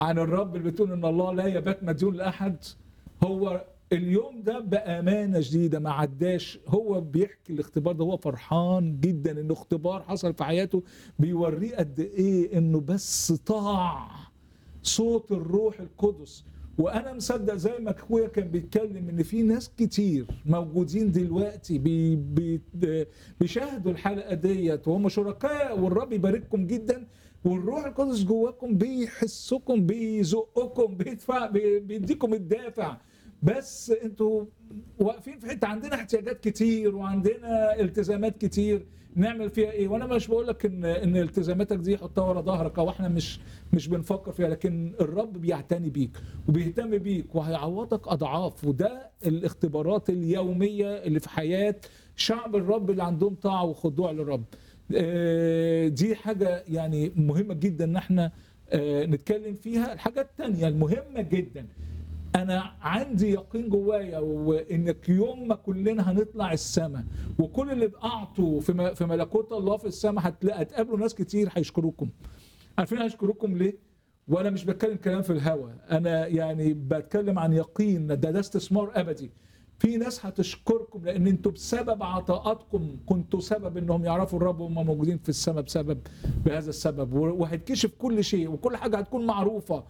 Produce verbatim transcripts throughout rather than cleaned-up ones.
عن الرب اللي بتقول ان الله لا يبات مديون لاحد، هو اليوم ده بامانه شديده ما عداش، هو بيحكي الاختبار ده، هو فرحان جدا انه اختبار حصل في حياته بيوريه قد ايه انه بس طاع صوت الروح القدس. وانا مصدق زي ما اخويا كان بيتكلم ان في ناس كتير موجودين دلوقتي بي بي بيشاهدوا الحلقه ديت وهم شركاء، والرب يبارككم جدا، والروح القدس جواكم بيحسكم بيزقكم بيدفع بيديكم الدافع، بس انتوا واقفين في حته عندنا احتياجات كتير وعندنا التزامات كتير نعمل فيها ايه. وانا مش بقول لك ان ان التزاماتك دي حطها ورا ظهرك او احنا مش مش بنفكر فيها، لكن الرب بيعتني بيك وبيهتم بيك وهيعوضك اضعاف. وده الاختبارات اليوميه اللي في حياه شعب الرب اللي عندهم طاعه وخضوع للرب. دي حاجه يعني مهمه جدا ان احنا نتكلم فيها. الحاجه الثانيه المهمه جدا، انا عندي يقين جوايا وانك يوم ما كلنا هنطلع السماء وكل اللي اعطوا في في ملكوت الله في السماء هتقابلوا ناس كتير هيشكروكم. عارفين هيشكروكم ليه؟ وانا مش بتكلم كلام في الهوا، انا يعني بتكلم عن يقين، ده ده استثمار ابدي. في ناس هتشكركم لان انتوا بسبب عطاءاتكم كنتوا سبب انهم يعرفوا الرب وهم موجودين في السماء بسبب بهذا السبب، وهيتكشف كل شيء وكل حاجه هتكون معروفه،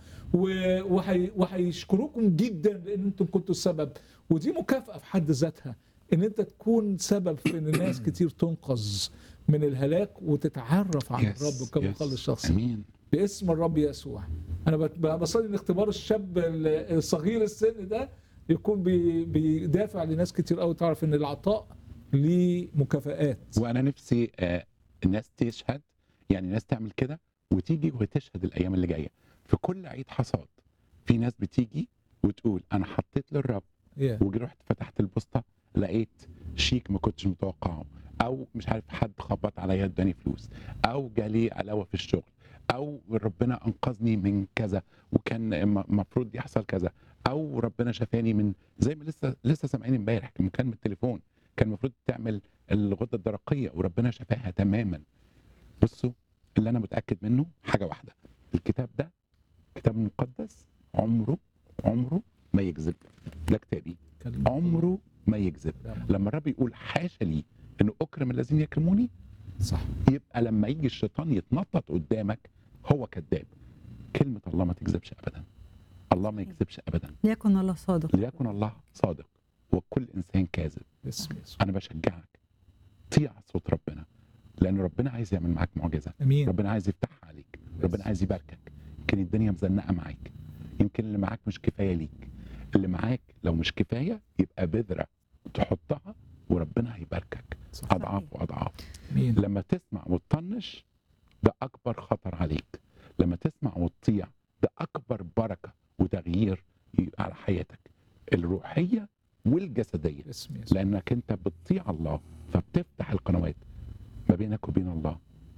وهيشكروكم جدا لان انتم كنتوا السبب. ودي مكافاه في حد ذاتها ان انت تكون سبب في ان الناس كتير تنقذ من الهلاك وتتعرف على yes, الرب كمخلص yes. شخصي. امين. باسم الرب يسوع انا بصلي ان اختبار الشاب الصغير السن ده يكون بيدافع لناس كتير قوي تعرف ان العطاء ليه مكافآت. وانا نفسي آه الناس تشهد، يعني الناس تعمل كده وتيجي وتشهد الايام اللي جايه في كل عيد حصاد. في ناس بتيجي وتقول انا حطيت للرب yeah. وجي رحت فتحت البوسطه لقيت شيك ما كنتش متوقعه، او مش عارف حد خبط عليا اداني فلوس، او جالي علاوه في الشغل، او ربنا انقذني من كذا وكان المفروض يحصل كذا، او ربنا شفاني من زي ما لسه لسه سامعين امبارح مكالمه تليفون كان المفروض تعمل الغده الدرقيه وربنا شفاها تماما. بصوا اللي انا متاكد منه حاجه واحده، الكتاب ده كتاب مقدس عمره عمره ما يكذب. ده كتابي عمره ما يكذب. لما الرب يقول حاشا لي انه اكرم الذين يكرموني، صح، يبقى لما يجي الشيطان يتنطط قدامك هو كذاب. كلمه الله ما تكذبش ابدا، الله ما يكذبش ابدا. ليكن الله صادق، ليكن الله صادق وكل انسان كاذب. انا بشجعك طيع صوت ربنا، لان ربنا عايز يعمل معاك معجزه. أمين. ربنا عايز يفتحها عليك، ربنا عايز يباركك. يمكن الدنيا مزنقه معاك، يمكن اللي معاك مش كفايه ليك، اللي معاك لو مش كفايه يبقى بذره تحطها وربنا هيباركك اضعاف واضعاف. أمين. لما تسمع وتطنش ده اكبر خطر عليك، لما تسمع وتطيع ده اكبر بركه وتغيير على حياتك الروحيه والجسديه، لانك انت بتطيع الله فبتفتح القنوات ما بينك وبين الله.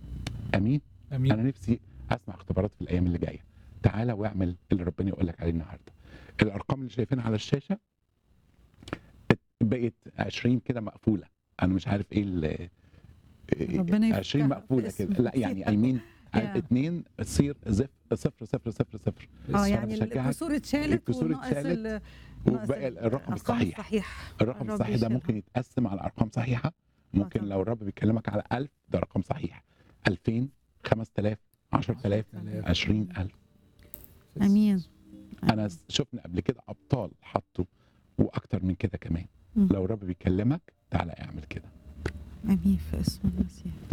امين. امين. انا نفسي اسمع اختبارات في الايام اللي جايه. تعالى واعمل اللي ربنا يقول لك عليه النهارده. الارقام اللي شايفينها على الشاشه بقت عشرين كده مقفوله، انا مش عارف ايه اللي عشرين مقفوله كده، لا يعني ايمين اثنين تصير صفر صفر صفر صفر صفر. اه يعني الكسور اتشالت الكسور اتشالت وبقى الرقم الصحيح. صحيح. الرقم الصحيح ده ممكن يتقسم على ارقام صحيحه. ممكن لو الرب بيكلمك على ألف ده رقم صحيح، ألفين، خمسة آلاف، عشرة آلاف، عشرين ألف. امين. انا شفنا قبل كده ابطال حطوا واكتر من كده كمان. لو الرب بيكلمك تعالى اعمل كده. امين في اسم المسيح.